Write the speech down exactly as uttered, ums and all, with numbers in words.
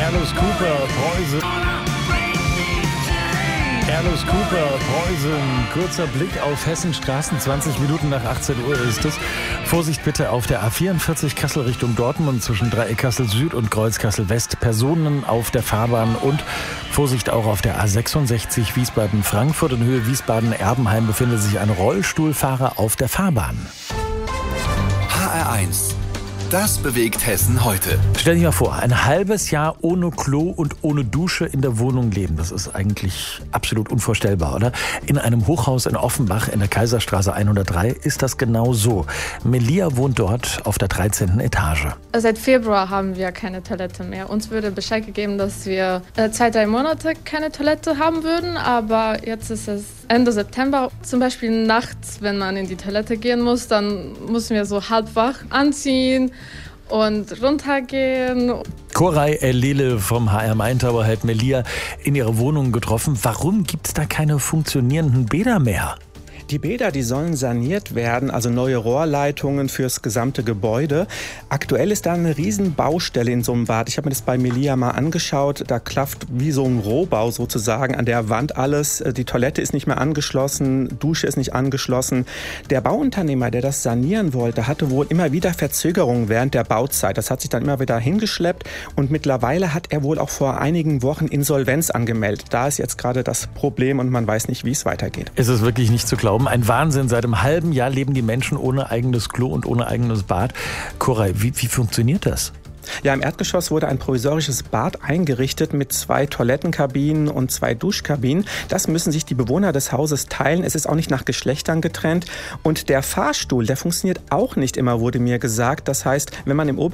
Alice Cooper, Poison. Alice Cooper, Poison. Kurzer Blick auf Hessens Straßen. zwanzig Minuten nach achtzehn Uhr ist es. Vorsicht bitte auf der A vierundvierzig Kassel Richtung Dortmund zwischen Dreieck Kassel Süd und Kreuz Kassel West. Personen auf der Fahrbahn und Vorsicht auch auf der A sechsundsechzig Wiesbaden-Frankfurt. In Höhe Wiesbaden-Erbenheim befindet sich ein Rollstuhlfahrer auf der Fahrbahn. H R eins. Das bewegt Hessen heute. Stell dir mal vor, ein halbes Jahr ohne Klo und ohne Dusche in der Wohnung leben. Das ist eigentlich absolut unvorstellbar, oder? In einem Hochhaus in Offenbach in der Kaiserstraße hundertdrei ist das genau so. Melia wohnt dort auf der dreizehnten Etage. Seit Februar haben wir keine Toilette mehr. Uns wurde Bescheid gegeben, dass wir äh, zwei, drei Monate keine Toilette haben würden. Aber jetzt ist es Ende September. Zum Beispiel nachts, wenn man in die Toilette gehen muss, dann müssen wir so halb wach anziehen und runtergehen. Koray El-Lele vom H R Main Tower hat Melia in ihrer Wohnung getroffen. Warum gibt es da keine funktionierenden Bäder mehr? Die Bäder, die sollen saniert werden, also neue Rohrleitungen fürs gesamte Gebäude. Aktuell ist da eine riesen Baustelle in so einem Bad. Ich habe mir das bei Melia mal angeschaut. Da klafft wie so ein Rohbau sozusagen an der Wand alles. Die Toilette ist nicht mehr angeschlossen, Dusche ist nicht angeschlossen. Der Bauunternehmer, der das sanieren wollte, hatte wohl immer wieder Verzögerungen während der Bauzeit. Das hat sich dann immer wieder hingeschleppt und mittlerweile hat er wohl auch vor einigen Wochen Insolvenz angemeldet. Da ist jetzt gerade das Problem und man weiß nicht, wie es weitergeht. Es ist wirklich nicht zu glauben. Ein Wahnsinn. Seit einem halben Jahr leben die Menschen ohne eigenes Klo und ohne eigenes Bad. Koray, wie, wie funktioniert das? Ja, im Erdgeschoss wurde ein provisorisches Bad eingerichtet mit zwei Toilettenkabinen und zwei Duschkabinen. Das müssen sich die Bewohner des Hauses teilen. Es ist auch nicht nach Geschlechtern getrennt. Und der Fahrstuhl, der funktioniert auch nicht immer, wurde mir gesagt. Das heißt, wenn man im Ober